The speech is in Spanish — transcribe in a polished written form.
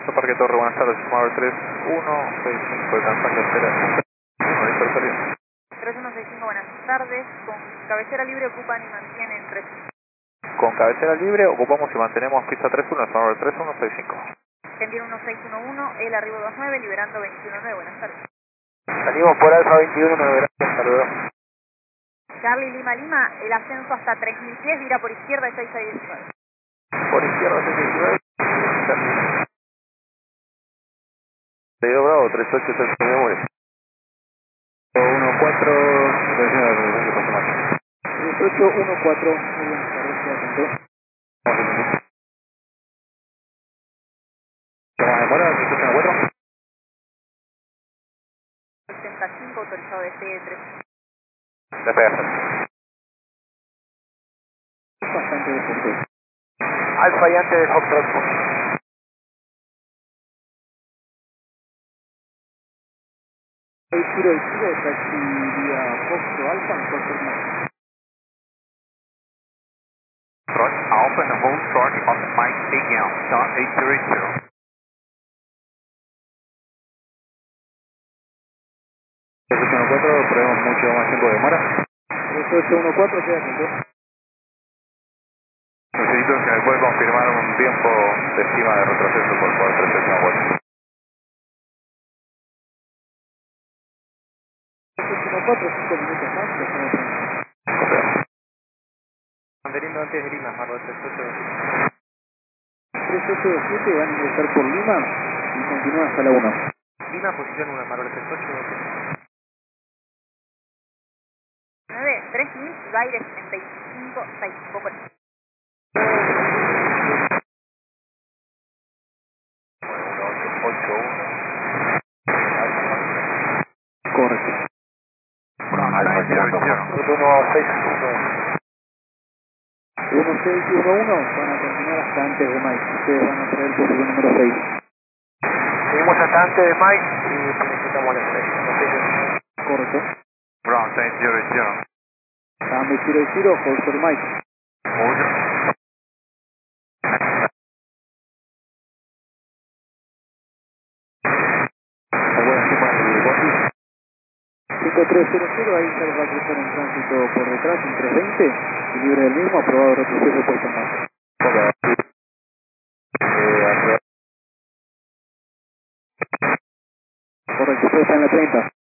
Parque Torre, buenas tardes, Smart 3165, alcanzando espera. 3165, buenas tardes. Con cabecera libre ocupan y mantienen 3. Con cabecera libre ocupamos y mantenemos pista 31, Smart 3165. Tendido 1611, el arribo 29, liberando 219, buenas tardes. Salimos por Alfa 21, gracias, saludos. Charlie Lima Lima, el ascenso hasta 3000 pies, vira por izquierda 6619. Por izquierda 619. Pedido Bravo, 38 de memoria. 14, 1814, muy buenas tardes, atento. ¿Toma demora? 1814. 75, autorizado de C3. DPF. Bastante decente. Alfa y antes de Foxtrot. 600, taxi vía Foxtrot Alfa, confirmado. Alpha and hold short on Mike AL, dot 800. 1814, ponemos mucho más tiempo de demora. 1814, queda atento. Necesito que me pueda confirmar un tiempo de estima de retroceso por favor, 3814. 1814, 5 minutos más, dejamos tranquilo. Manteniendo antes de Lima, Marco 3827. 3827 van a ingresar por Lima y continúan hasta la 1. Lima, posición 1, Marco 3827. 9, 3000 y Baires en 25, 6, poco. 81. Correcto. Alfa llegando. 1611 van a continuar hasta antes de Mike. Ustedes van a traer el posición número 6. Seguimos hasta antes de Mike y solicitamos la estrella. Correcto. Brown 600. Cambio 00, hold for Mike. Mucho. Buenas tardes, 5300, ahí se va a cruzar un tránsito por detrás en 320 y libre del mismo, aprobado retroceso por tomar. Correcto, usted está en la 30.